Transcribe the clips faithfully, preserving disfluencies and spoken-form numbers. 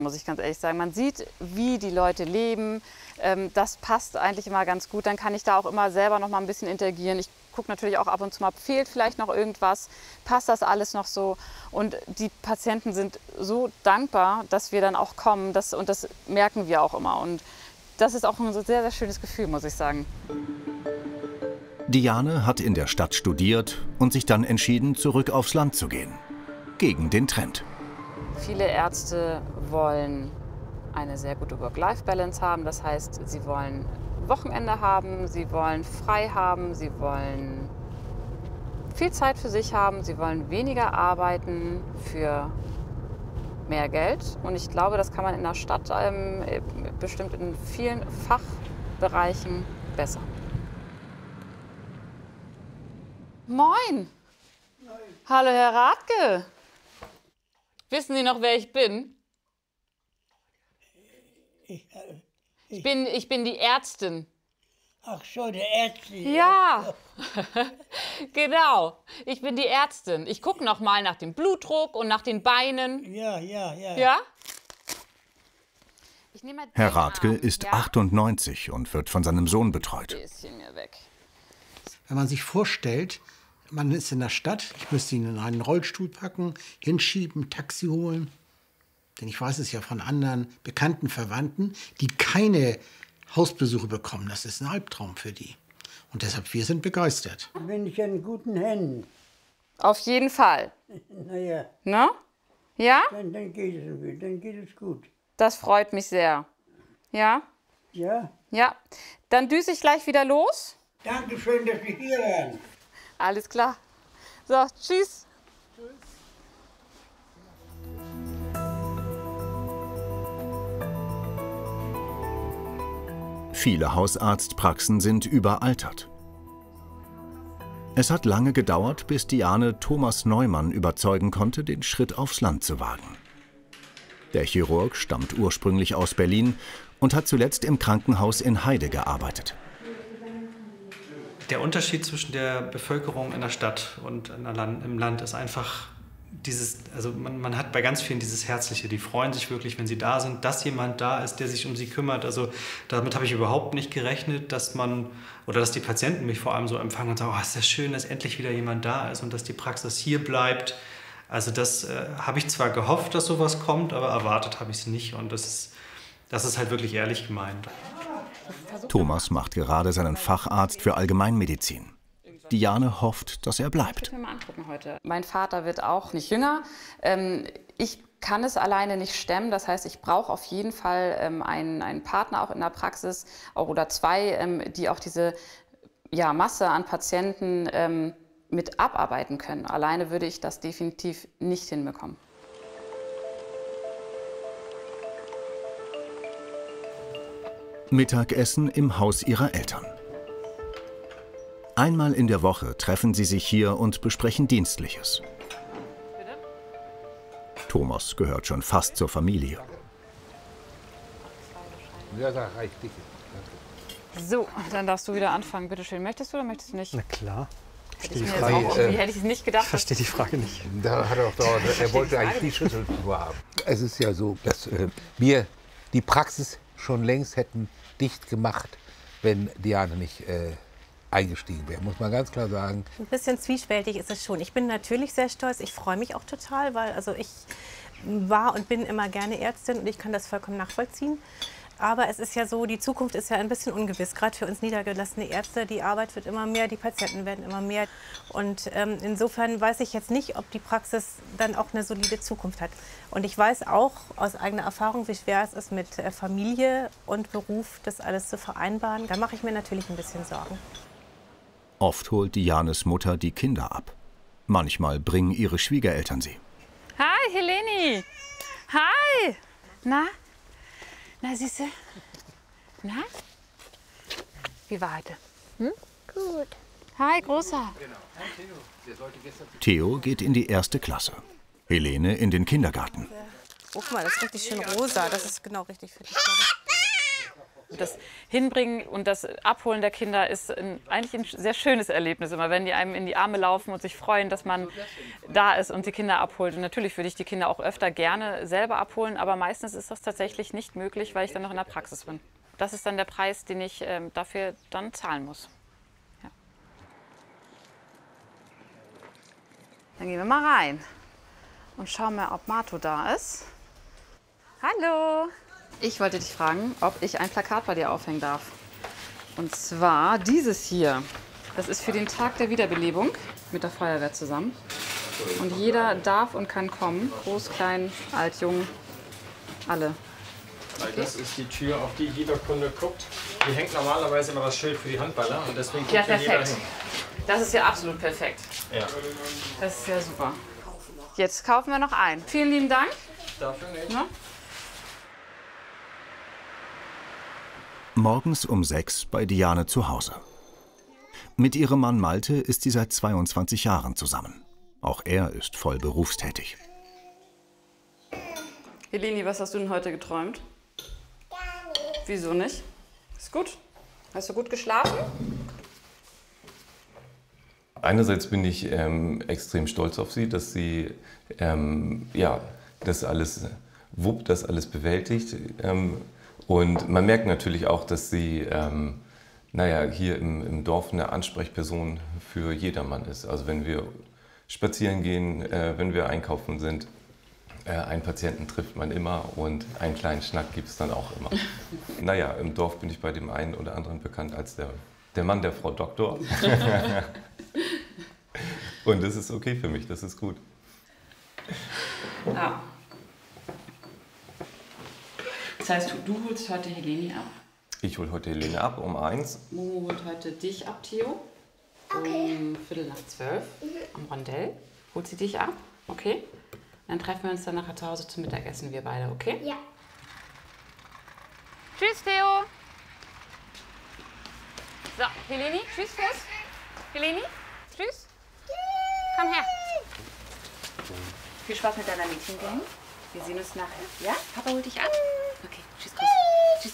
Muss ich ganz ehrlich sagen. Man sieht, wie die Leute leben. Ähm, das passt eigentlich immer ganz gut. Dann kann ich da auch immer selber noch mal ein bisschen interagieren. Ich gucke natürlich auch ab und zu mal, fehlt vielleicht noch irgendwas, passt das alles noch so? Und die Patienten sind so dankbar, dass wir dann auch kommen. Das, und das merken wir auch immer. Und das ist auch ein sehr, sehr schönes Gefühl, muss ich sagen. Diane hat in der Stadt studiert und sich dann entschieden, zurück aufs Land zu gehen. Gegen den Trend. Viele Ärzte wollen eine sehr gute Work-Life-Balance haben. Das heißt, sie wollen Wochenende haben, sie wollen frei haben, sie wollen viel Zeit für sich haben, sie wollen weniger arbeiten für mehr Geld. Und ich glaube, das kann man in der Stadt ähm, bestimmt in vielen Fachbereichen besser. Moin! Moin. Hallo, Herr Rathke! Wissen Sie noch, wer ich bin? Ich, äh, ich, ich, bin, ich bin die Ärztin. Ach so, der Ärztin. Ja, genau. Ich bin die Ärztin. Ich gucke noch mal nach dem Blutdruck und nach den Beinen. Ja, ja, ja. Ja? Ich nehme mal Herr Rathke Arm, ist ja? achtundneunzig und wird von seinem Sohn betreut. Bisschen mir weg. Wenn man sich vorstellt, man ist in der Stadt, ich müsste ihn in einen Rollstuhl packen, hinschieben, Taxi holen. Denn ich weiß es ja von anderen bekannten Verwandten, die keine Hausbesuche bekommen. Das ist ein Albtraum für die. Und deshalb, wir sind begeistert. Bin ich in guten Händen. Auf jeden Fall. Naja. Ne? Ja? Dann, dann, geht es, dann geht es gut. Das freut mich sehr. Ja? Ja? Ja. Dann düse ich gleich wieder los. Dankeschön, dass Sie hier waren. Alles klar. So, tschüss. Viele Hausarztpraxen sind überaltert. Es hat lange gedauert, bis Diane Thomas Neumann überzeugen konnte, den Schritt aufs Land zu wagen. Der Chirurg stammt ursprünglich aus Berlin und hat zuletzt im Krankenhaus in Heide gearbeitet. Der Unterschied zwischen der Bevölkerung in der Stadt und im Land ist einfach dieses, also man, man hat bei ganz vielen dieses Herzliche, die freuen sich wirklich, wenn sie da sind, dass jemand da ist, der sich um sie kümmert. Also damit habe ich überhaupt nicht gerechnet, dass man, oder dass die Patienten mich vor allem so empfangen und sagen, oh, ist das schön, dass endlich wieder jemand da ist und dass die Praxis hier bleibt. Also das äh, habe ich zwar gehofft, dass sowas kommt, aber erwartet habe ich es nicht und das ist, das ist halt wirklich ehrlich gemeint. Thomas macht gerade seinen Facharzt für Allgemeinmedizin. Diane hofft, dass er bleibt. Ich will mir mal angucken heute. Mein Vater wird auch nicht jünger. Ähm, ich kann es alleine nicht stemmen. Das heißt, ich brauche auf jeden Fall ähm, einen, einen Partner auch in der Praxis auch, oder zwei, ähm, die auch diese ja, Masse an Patienten ähm, mit abarbeiten können. Alleine würde ich das definitiv nicht hinbekommen. Mittagessen im Haus ihrer Eltern. Einmal in der Woche treffen sie sich hier und besprechen Dienstliches. Thomas gehört schon fast zur Familie. Ja, da reicht dich. So, dann darfst du wieder anfangen. Bitte schön. Möchtest du oder möchtest du nicht? Na klar. Hätte ich, mir jetzt auch, irgendwie hätte ich es nicht gedacht. Ich verstehe die Frage nicht. Da hat er, auch dauert, er wollte eigentlich die Schüssel nur haben. Es ist ja so, dass äh, wir die Praxis schon längst hätten dicht gemacht, wenn Diane nicht äh, eingestiegen wäre, muss man ganz klar sagen. Ein bisschen zwiespältig ist es schon. Ich bin natürlich sehr stolz. Ich freue mich auch total, weil also ich war und bin immer gerne Ärztin und ich kann das vollkommen nachvollziehen. Aber es ist ja so, die Zukunft ist ja ein bisschen ungewiss, gerade für uns niedergelassene Ärzte. Die Arbeit wird immer mehr, die Patienten werden immer mehr. Und ähm, insofern weiß ich jetzt nicht, ob die Praxis dann auch eine solide Zukunft hat. Und ich weiß auch aus eigener Erfahrung, wie schwer es ist, mit äh, Familie und Beruf das alles zu vereinbaren. Da mache ich mir natürlich ein bisschen Sorgen. Oft holt Dianes Mutter die Kinder ab. Manchmal bringen ihre Schwiegereltern sie. Hi, Heleni. Hi. Na? Na, Süße? Na? Wie war heute? Hm? Gut. Hi, Großer. Theo geht in die erste Klasse. Helene in den Kindergarten. Oh, guck mal, das ist richtig schön rosa. Das ist genau richtig für dich. Das Hinbringen und das Abholen der Kinder ist ein, eigentlich ein sehr schönes Erlebnis immer, wenn die einem in die Arme laufen und sich freuen, dass man da ist und die Kinder abholt. Und natürlich würde ich die Kinder auch öfter gerne selber abholen, aber meistens ist das tatsächlich nicht möglich, weil ich dann noch in der Praxis bin. Das ist dann der Preis, den ich ähm, dafür dann zahlen muss. Ja. Dann gehen wir mal rein und schauen mal, ob Marto da ist. Hallo! Ich wollte dich fragen, ob ich ein Plakat bei dir aufhängen darf. Und zwar dieses hier. Das ist für den Tag der Wiederbelebung mit der Feuerwehr zusammen. Und jeder darf und kann kommen. Groß, klein, alt, jung, alle. Okay. Das ist die Tür, auf die jeder Kunde guckt. Hier hängt normalerweise immer das Schild für die Handballer und deswegen guckt ja, hier jeder perfekt. hin. Das ist ja absolut perfekt. Ja. Das ist ja super. Jetzt kaufen wir noch ein. Vielen lieben Dank. Dafür nicht. Ja? Morgens um sechs bei Diane zu Hause. Mit ihrem Mann Malte ist sie seit zweiundzwanzig Jahren zusammen. Auch er ist voll berufstätig. Heleni, was hast du denn heute geträumt? Gar nicht. Wieso nicht? Ist gut. Hast du gut geschlafen? Einerseits bin ich ähm, extrem stolz auf sie, dass sie ähm, ja, das alles wuppt, das alles bewältigt. Ähm, Und man merkt natürlich auch, dass sie ähm, naja, hier im, im Dorf eine Ansprechperson für jedermann ist. Also wenn wir spazieren gehen, äh, wenn wir einkaufen sind, äh, einen Patienten trifft man immer und einen kleinen Schnack gibt es dann auch immer. Naja, im Dorf bin ich bei dem einen oder anderen bekannt als der, der Mann der Frau Doktor. Und das ist okay für mich, das ist gut. Ja. Das heißt, du holst heute Heleni ab? Ich hole heute Helene ab um eins. Momo holt heute dich ab, Theo. Okay. Um Viertel nach zwölf am Rondell. Holt sie dich ab, okay? Dann treffen wir uns dann nachher zu Hause zum Mittagessen, wir beide, okay? Ja. Tschüss, Theo. So, Heleni, tschüss, Fuß. Heleni, tschüss. Komm her. Viel Spaß mit deiner Mädchengang. Wir sehen uns nachher. Ja? Papa holt dich ab. Okay, tschüss, Kuss. Tschüss.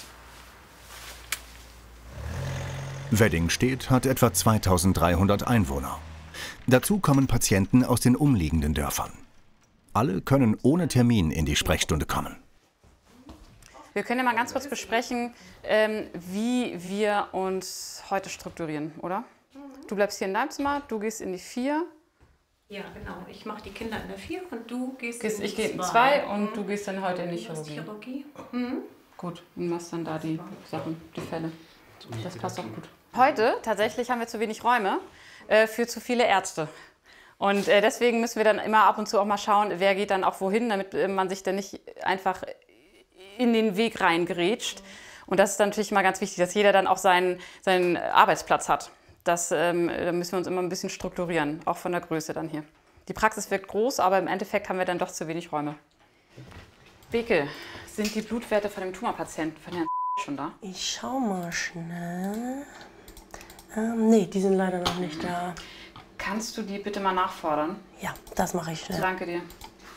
Weddingstedt hat etwa zweitausenddreihundert Einwohner. Dazu kommen Patienten aus den umliegenden Dörfern. Alle können ohne Termin in die Sprechstunde kommen. Wir können ja mal ganz kurz besprechen, ähm, wie wir uns heute strukturieren, oder? Du bleibst hier in deinem Zimmer, du gehst in die vier. Ja, genau. Ich mache die Kinder in der vier und du gehst, Gehst, in die ich gehe in zwei. zwei und du gehst dann heute in die Du machst Chirurgie. Chirurgie. Mhm. Gut, und machst dann da die Sachen, die Fälle. Das passt auch gut. Heute tatsächlich haben wir zu wenig Räume äh, für zu viele Ärzte. Und äh, deswegen müssen wir dann immer ab und zu auch mal schauen, wer geht dann auch wohin, damit äh, man sich dann nicht einfach in den Weg reingerätscht. Und das ist dann natürlich mal ganz wichtig, dass jeder dann auch seinen, seinen Arbeitsplatz hat. Das, ähm, da müssen wir uns immer ein bisschen strukturieren, auch von der Größe dann hier. Die Praxis wird groß, aber im Endeffekt haben wir dann doch zu wenig Räume. Beke, sind die Blutwerte von dem Tumorpatienten von Herrn schon da? Ich schau mal schnell. Ähm, nee, die sind leider noch nicht da. Kannst du die bitte mal nachfordern? Ja, das mache ich schnell. Danke dir.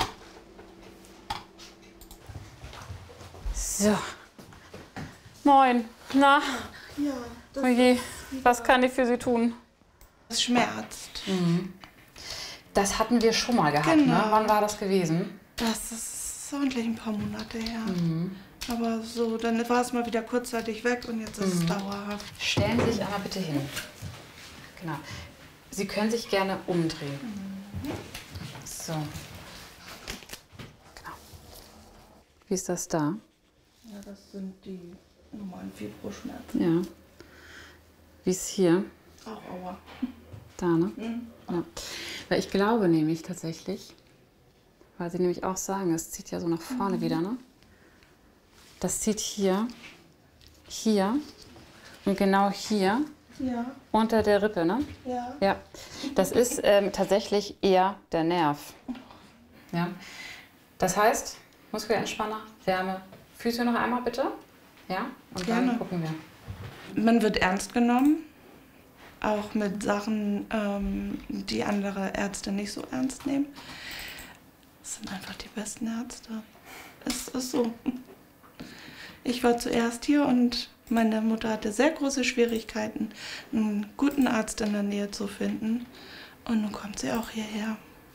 So. Moin. Na? Ja, das Oje, was kann ich für Sie tun? Es schmerzt. Mhm. Das hatten wir schon mal gehabt, Genau. ne? Wann war das gewesen? Das ist ordentlich ein paar Monate her. Mhm. Aber so, dann war es mal wieder kurzzeitig weg und jetzt ist Mhm. es dauerhaft. Stellen Sie sich einmal bitte hin. Genau. Sie können sich gerne umdrehen. Mhm. So. Genau. Wie ist das da? Ja, das sind die normalen Fibroschmerzen. Ja. Wie ist hier? Auch Aua. Da, ne? Mhm. Ja. Weil ich glaube nämlich tatsächlich, weil Sie nämlich auch sagen, es zieht ja so nach vorne Mhm. wieder, ne? Das zieht hier, hier und genau hier Ja. unter der Rippe, ne? Ja. Ja. Das ist ähm, tatsächlich eher der Nerv. Ja. Das heißt, Muskelentspanner, Wärme. Füße noch einmal bitte. Ja. Und Gerne. dann gucken wir. Man wird ernst genommen, auch mit Sachen, ähm, die andere Ärzte nicht so ernst nehmen. Es sind einfach die besten Ärzte. Es ist so. Ich war zuerst hier und Meine Mutter hatte sehr große Schwierigkeiten, einen guten Arzt in der Nähe zu finden. Und nun kommt sie auch hierher.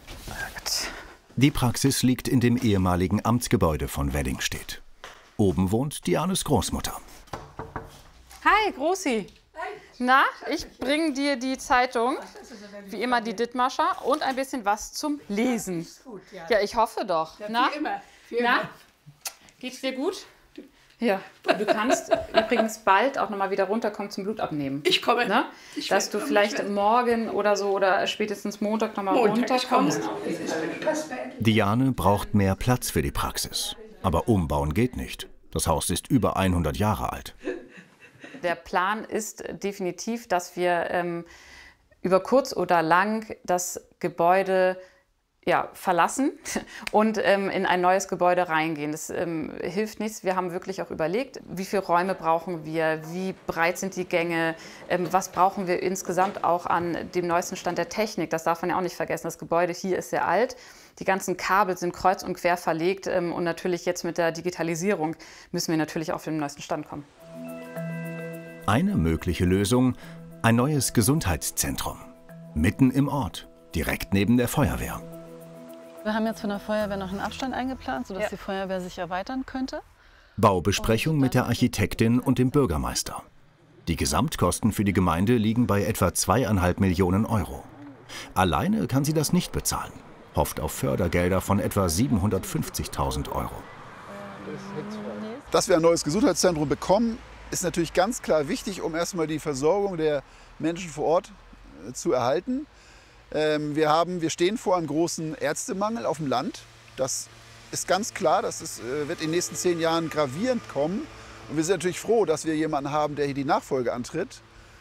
Die Praxis liegt in dem ehemaligen Amtsgebäude von Weddingstedt. Oben wohnt Dianes Großmutter. Hi, Großi. Na, ich bringe dir die Zeitung, wie immer die Dithmarscher, und ein bisschen was zum Lesen. Ja, ich hoffe doch. Na, na, geht's dir gut? Ja, du kannst übrigens bald auch noch mal wieder runterkommen zum Blutabnehmen. Ich komme. Ne? Ich Dass du vielleicht morgen oder so oder spätestens Montag noch mal Montag, runterkommst. Diane braucht mehr Platz für die Praxis. Aber umbauen geht nicht. Das Haus ist über hundert Jahre alt. Der Plan ist definitiv, dass wir ähm, über kurz oder lang das Gebäude ja, verlassen und ähm, in ein neues Gebäude reingehen. Das ähm, hilft nichts. Wir haben wirklich auch überlegt, wie viele Räume brauchen wir, wie breit sind die Gänge, ähm, was brauchen wir insgesamt auch an dem neuesten Stand der Technik. Das darf man ja auch nicht vergessen. Das Gebäude hier ist sehr alt. Die ganzen Kabel sind kreuz und quer verlegt ähm, und natürlich jetzt mit der Digitalisierung müssen wir natürlich auf den neuesten Stand kommen. Eine mögliche Lösung: ein neues Gesundheitszentrum. Mitten im Ort, direkt neben der Feuerwehr. Wir haben jetzt von der Feuerwehr noch einen Abstand eingeplant, sodass ja. die Feuerwehr sich erweitern könnte. Baubesprechung mit der Architektin und dem Bürgermeister. Die Gesamtkosten für die Gemeinde liegen bei etwa zweieinhalb Millionen Euro. Alleine kann sie das nicht bezahlen, hofft auf Fördergelder von etwa siebenhundertfünfzigtausend Euro. Dass wir ein neues Gesundheitszentrum bekommen, ist natürlich ganz klar wichtig, um erstmal die Versorgung der Menschen vor Ort zu erhalten. Wir, haben, wir stehen vor einem großen Ärztemangel auf dem Land. Das ist ganz klar, das ist, wird in den nächsten zehn Jahren gravierend kommen. Und wir sind natürlich froh, dass wir jemanden haben, der hier die Nachfolge antritt.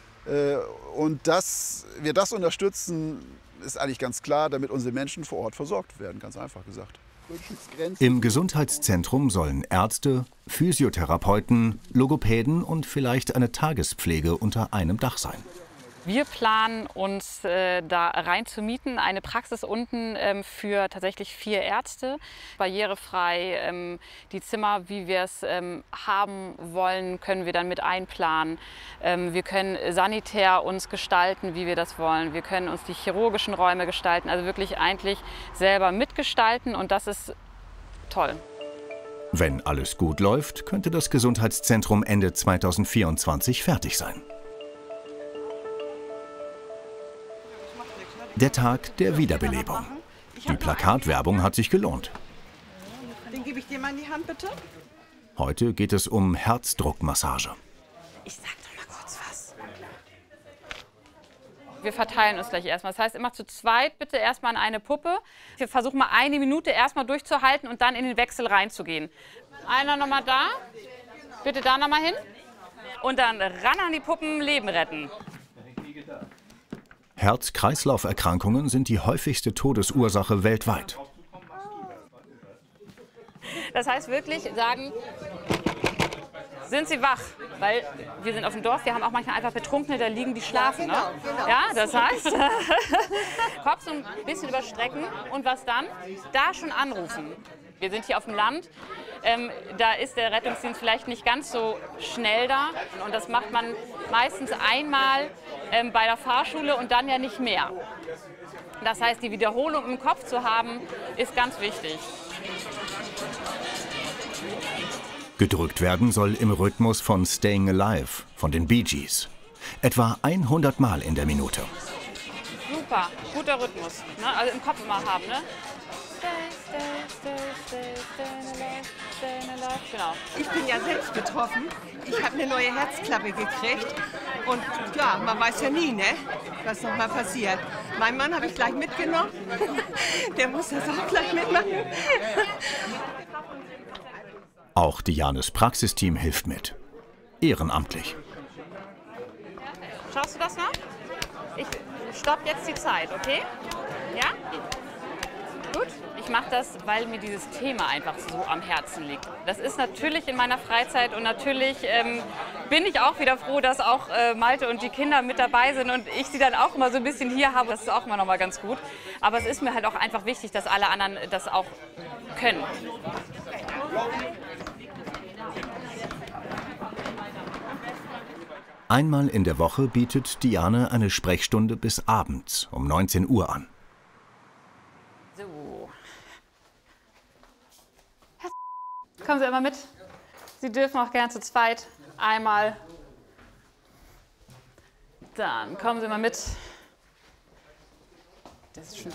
Und dass wir das unterstützen, ist eigentlich ganz klar, damit unsere Menschen vor Ort versorgt werden, ganz einfach gesagt. Im Gesundheitszentrum sollen Ärzte, Physiotherapeuten, Logopäden und vielleicht eine Tagespflege unter einem Dach sein. Wir planen, uns äh, da rein zu mieten, eine Praxis unten ähm, für tatsächlich vier Ärzte, barrierefrei. Ähm, die Zimmer, wie wir es ähm, haben wollen, können wir dann mit einplanen. Ähm, wir können sanitär uns gestalten, wie wir das wollen. Wir können uns die chirurgischen Räume gestalten, also wirklich eigentlich selber mitgestalten, und das ist toll. Wenn alles gut läuft, könnte das Gesundheitszentrum Ende zweitausendvierundzwanzig fertig sein. Der Tag der Wiederbelebung. Die Plakatwerbung hat sich gelohnt. Den gebe ich dir mal in die Hand, bitte. Heute geht es um Herzdruckmassage. Ich sag doch mal kurz was. Wir verteilen uns gleich erstmal. Das heißt, immer zu zweit bitte erstmal an eine Puppe. Wir versuchen mal eine Minute erstmal durchzuhalten und dann in den Wechsel reinzugehen. Einer nochmal da. Bitte da nochmal hin. Und dann ran an die Puppen, Leben retten. Herz-Kreislauf-Erkrankungen sind die häufigste Todesursache weltweit. Das heißt wirklich sagen, sind Sie wach? Weil wir sind auf dem Dorf, wir haben auch manchmal einfach Betrunkene, da liegen, die schlafen. Ne? Ja, das heißt, Kopf so ein bisschen überstrecken und was dann? Da schon anrufen. Wir sind hier auf dem Land, ähm, da ist der Rettungsdienst vielleicht nicht ganz so schnell da. Und das macht man meistens einmal ähm, bei der Fahrschule und dann ja nicht mehr. Das heißt, die Wiederholung im Kopf zu haben, ist ganz wichtig. Gedrückt werden soll im Rhythmus von Staying Alive von den Bee Gees. Etwa hundert Mal in der Minute. Super, guter Rhythmus. Ne? Also im Kopf immer haben. Ne? Stay, stay, stay, stay, stay alive, stay alive. Genau. Ich bin ja selbst betroffen. Ich habe eine neue Herzklappe gekriegt. Und ja, man weiß ja nie, ne, was noch mal passiert. Mein Mann habe ich gleich mitgenommen. Der muss das auch gleich mitmachen. Auch Dianes Praxisteam hilft mit. Ehrenamtlich. Schaust du das noch? Ich stopp jetzt die Zeit, okay? Ja? Gut. Ich mache das, weil mir dieses Thema einfach so am Herzen liegt. Das ist natürlich in meiner Freizeit und natürlich ähm, bin ich auch wieder froh, dass auch äh, Malte und die Kinder mit dabei sind und ich sie dann auch immer so ein bisschen hier habe. Das ist auch immer noch mal ganz gut. Aber es ist mir halt auch einfach wichtig, dass alle anderen das auch können. Einmal in der Woche bietet Diane eine Sprechstunde bis abends um neunzehn Uhr an. So. Kommen Sie einmal mit. Sie dürfen auch gern zu zweit einmal. Dann kommen Sie mal mit. Das ist schön.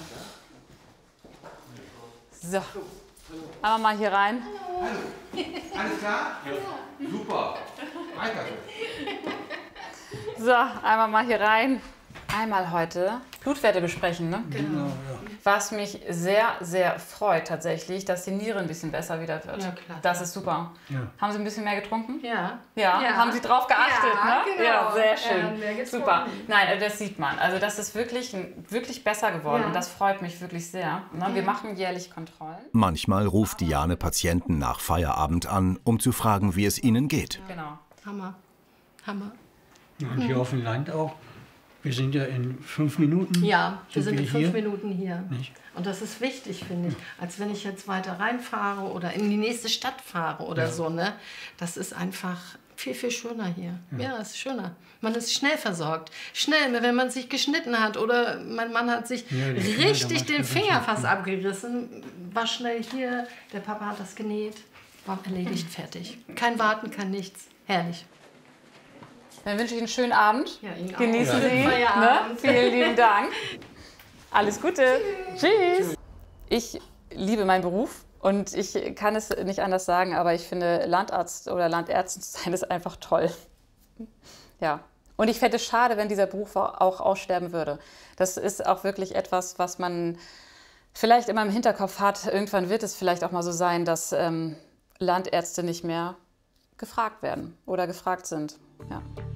So. Einmal mal hier rein. Alles klar? Ja. Super. Weiter so. So, einmal mal hier rein. Einmal heute Blutwerte besprechen, ne? Genau, ja. Was mich sehr, sehr freut tatsächlich, dass die Niere ein bisschen besser wieder wird. Ja, klar. Das ist super. Ja. Haben Sie ein bisschen mehr getrunken? Ja. Ja, Ja. haben Sie drauf geachtet, Ja, ne? genau. Ja, sehr Ja, schön. mehr getrunken. Super. Nein, das sieht man. Also das ist wirklich, wirklich besser geworden Ja. und das freut mich wirklich sehr. Ne? Wir machen jährlich Kontrollen. Manchmal ruft Diane Patienten nach Feierabend an, um zu fragen, wie es ihnen geht. Genau. Hammer. Hammer. Ja, und hier auf dem Land auch. Wir sind ja in fünf Minuten. Ja, wir sind in fünf hier. Minuten hier. Nicht? Und das ist wichtig, finde ich. Als wenn ich jetzt weiter reinfahre oder in die nächste Stadt fahre oder Ja. so. Ne? Das ist einfach viel, viel schöner hier. Ja. Ja, es ist schöner. Man ist schnell versorgt. Schnell, wenn man sich geschnitten hat oder mein Mann hat sich Ja, die Finger richtig damals den Finger gerissen. fast abgerissen, war schnell hier, der Papa hat das genäht, war erledigt, fertig. Kein Warten, kein nichts. Herrlich. Dann wünsche ich Ihnen einen schönen Abend. Ja, Ihnen auch. Genießen Ja. Sie. Ne? Feierabend. Vielen lieben Dank. Alles Gute. Tschüss. Ich liebe meinen Beruf und ich kann es nicht anders sagen, aber ich finde, Landarzt oder Landärztin zu sein ist einfach toll. Ja. Und ich fände es schade, wenn dieser Beruf auch aussterben würde. Das ist auch wirklich etwas, was man vielleicht immer im Hinterkopf hat. Irgendwann wird es vielleicht auch mal so sein, dass ähm, Landärzte nicht mehr gefragt werden oder gefragt sind. Ja.